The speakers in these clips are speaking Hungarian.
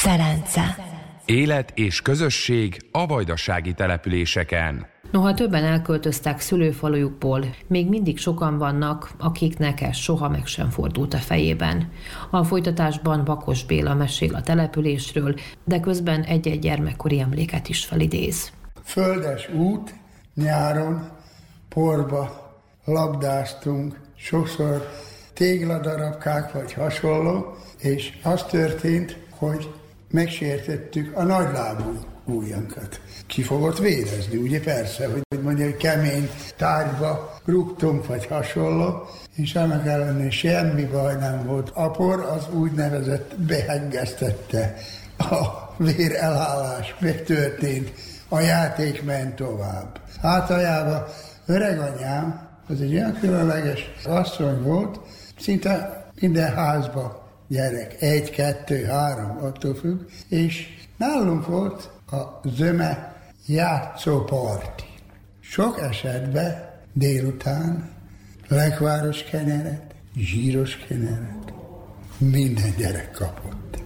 Szerence. Élet és közösség a vajdasági településeken. Noha többen elköltöztek szülőfalujukból, még mindig sokan vannak, akiknek ez soha meg sem fordult a fejében. A folytatásban Bakos Béla mesél a településről, de közben egy-egy gyermekkori emléket is felidéz. Földes út, nyáron, porba labdáztunk, sokszor tégladarabkák vagy hasonló, és az történt, hogy megsértettük a nagylábú ujjankat. Ki fogott vérezni, ugye persze, hogy mondjuk kemény tárgyba rúgtunk, vagy hasonló, és annak ellenére semmi baj nem volt. A por az úgynevezett behengesztette. A vérelállás megtörtént, a játék ment tovább. Általában öreganyám, az egy olyan különleges asszony volt, szinte minden házba gyerek, 1, 2, 3, attól függ, és nálunk volt a zöme játszóparti. Sok esetben délután lekváros kenyeret, zsíros kenyeret minden gyerek kapott.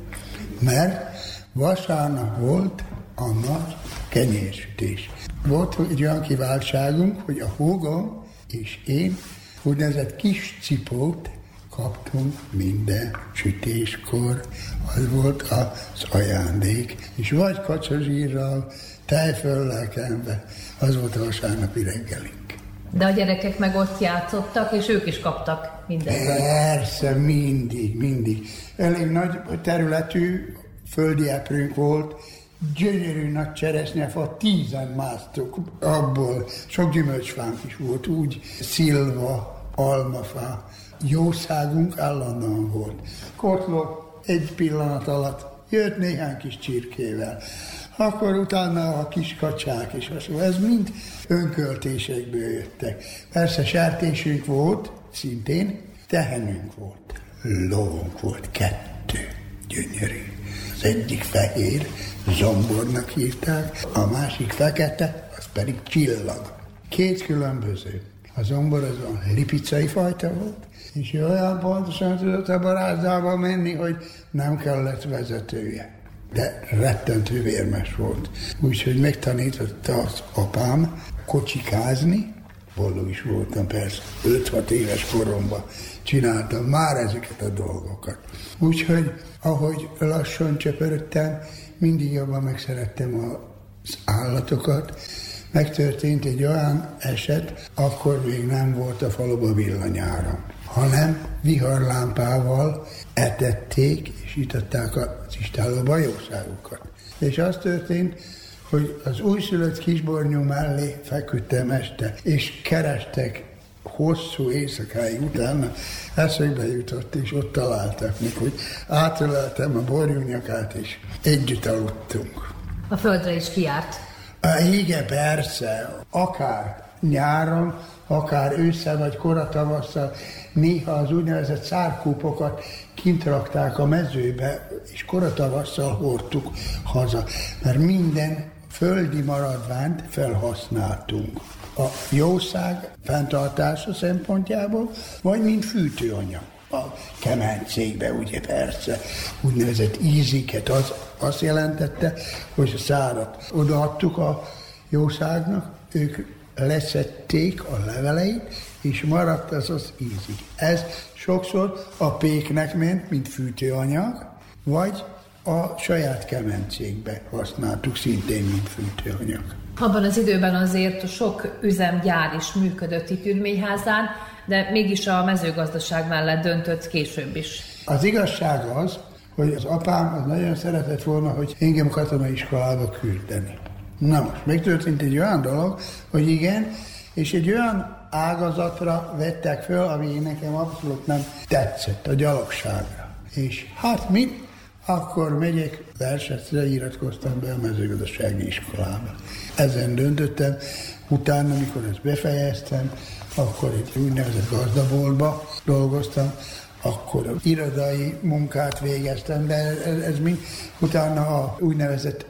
Mert vasárnap volt a nagy kenyérsütés. Volt egy olyan kiváltságunk, hogy a húgom és én úgynevezett kis cipót kaptunk minden sütéskor, az volt az ajándék, és vagy kacsazsírral, tejföllel kenve, az volt a vasárnapi reggelink. De a gyerekek meg ott játszottak, és ők is kaptak mindent. Persze, mindig. Elég nagy területű földi eprőnk volt, gyönyörű nagy cseresznyefa, 10-en másztuk abból, sok gyümölcsfánk is volt, úgy szilva, almafá. Jószágunk állandóan volt. Kotló egy pillanat alatt jött néhány kis csirkével. Akkor utána a kis kacsák is hasonló. Ez mind önköltésekből jöttek. Persze sertésünk volt, szintén tehenünk volt. Lovunk volt 2, gyönyörű. Az egyik fehér, zombornak hívták, a másik fekete, az pedig csillag. 2 különböző. A zombor az a lipicai fajta volt, és olyan pontosan tudott a barázdába menni, hogy nem kellett vezetője. De rettentő vérmes volt. Úgyhogy megtanította az apám kocsikázni, boldog is voltam persze, 5-6 éves koromban csináltam már ezeket a dolgokat. Úgyhogy ahogy lassan csöpörödtem, mindig jobban megszerettem az állatokat. Megtörtént egy olyan eset, akkor még nem volt a faluba villanyáram, hanem viharlámpával etették és itatták az istállóba a jószágokat. És az történt, hogy az újszülött kisbornyú mellé feküdtem este, és kerestek hosszú éjszakáig utána, eszembe jutott, és ott találtak meg, hogy átöleltem a borjú nyakát, és együtt aludtunk. A földre is kiárt. Igen, persze. Akár nyáron, akár ősszel vagy koratavasszal, néha az úgynevezett szárkúpokat kint rakták a mezőbe, és koratavasszal hordtuk haza, mert minden földi maradványt felhasználtunk. A jószág fenntartása szempontjából, vagy mint fűtőanyag. A kemencékbe, ugye persze, úgynevezett íziket, az azt jelentette, hogy a szárat odaadtuk a jószágnak, ők leszették a leveleit, és maradt az ízik. Ez sokszor a péknek ment, mint fűtőanyag, vagy a saját kemencékbe használtuk szintén, mint fűtőanyag. Abban az időben azért sok üzemgyár is működött itt Ürményházán, de mégis a mezőgazdaság mellett döntött később is. Az igazság az, hogy az apám az nagyon szeretett volna, hogy engem katonaiskolába küldeni. Na most, megtörtént egy olyan dolog, hogy igen, és egy olyan ágazatra vettek föl, ami nekem abszolút nem tetszett, a gyalogságra. És hát mit? Akkor megyek, versetre iratkoztam be a mezőgazdasági iskolába. Ezen döntöttem, utána, amikor ezt befejeztem, akkor egy úgynevezett gazdaboltba dolgoztam, akkor irodai munkát végeztem, de ez mind utána a úgynevezett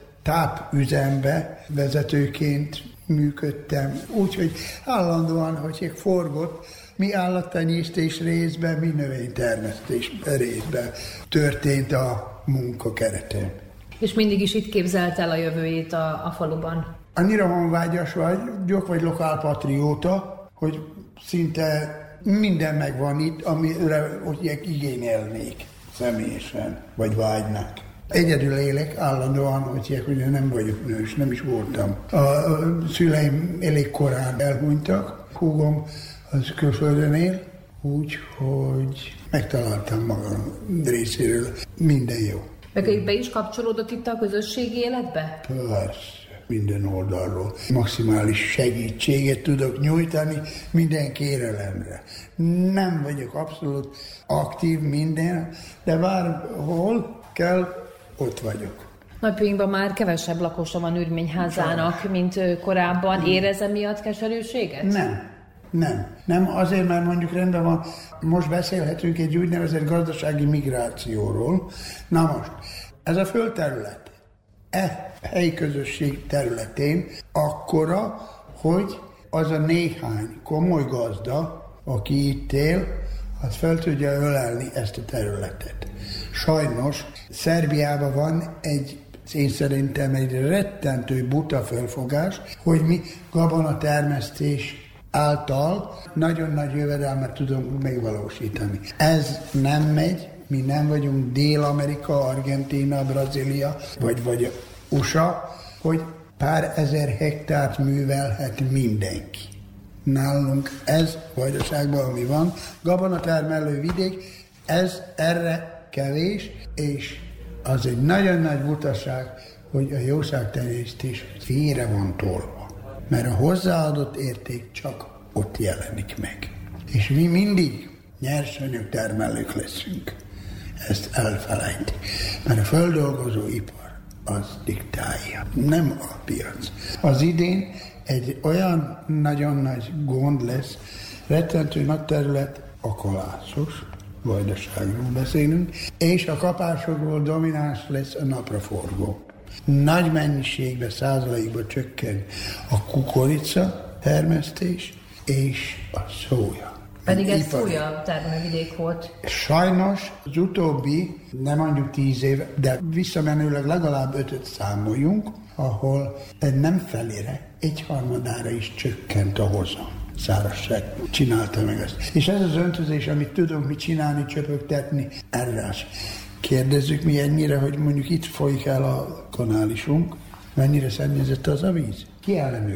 tápüzembe vezetőként működtem. Úgyhogy állandóan, hogy forgott, mi állattenyésztés részben, mi növénytermesztés részben történt a munka keretén. És mindig is itt képzelt el a jövőjét a faluban? Annyira honvágyas vagy lokálpatrióta, hogy szinte minden megvan itt, amire igényelnék személyesen, vagy vágynak. Egyedül élek állandóan, hogy nem vagyok nős, nem is voltam. A szüleim elég korán elhunytak, húgom az külföldön él, úgyhogy megtaláltam magam részéről, minden jó. Meg be is kapcsolódott itt a közösségi életbe? Persze, minden oldalról. Maximális segítséget tudok nyújtani minden kérelemre. Nem vagyok abszolút aktív minden, de bárhol kell, ott vagyok. Napjainkban már kevesebb lakosa van Ürményházának, mint korábban. Érez emiatt keserűséget? Nem, azért, mert mondjuk rendben van, most beszélhetünk egy úgynevezett gazdasági migrációról. Na most, ez a földterület, helyi közösség területén akkora, hogy az a néhány komoly gazda, aki itt él, az fel tudja ölelni ezt a területet. Sajnos Szerbiában van én szerintem egy rettentő buta felfogás, hogy mi gabonatermesztés által nagyon nagy jövedelmet tudunk megvalósítani. Ez nem megy, mi nem vagyunk Dél-Amerika, Argentína, Brazília, vagy USA, hogy pár ezer hektárt művelhet mindenki. Nálunk ez Vajdaságban, ami van, gabonatermelő vidék, ez erre kevés, és az egy nagyon nagy butaság, hogy a jószágtenyésztés félre van tolva. Mert a hozzáadott érték csak ott jelenik meg. És mi mindig nyersanyag termelők leszünk. Ezt elfelejti. Mert a földolgozó ipar az diktálja, nem a piac. Az idén egy olyan nagyon nagy gond lesz, rettentő nagy terület a kalászos, Vajdaságról beszélünk, és a kapásokból domináns lesz a napraforgó. Nagy mennyiségben, százalékban csökken a kukorica termesztés és a szója. Pedig ez szója termelővidék volt. Sajnos az utóbbi, nem mondjuk 10 év, de visszamenőleg legalább 5-öt számoljunk, ahol nem felére, 1/3 is csökkent a hozam. Szárazság csinálta meg ezt. És ez az öntözés, amit tudunk mi csinálni, csöpögtetni, errás. Kérdezzük mi ennyire, hogy mondjuk itt folyik el a kanálisunk, mennyire szennyezett az a víz? Ki ellenőr?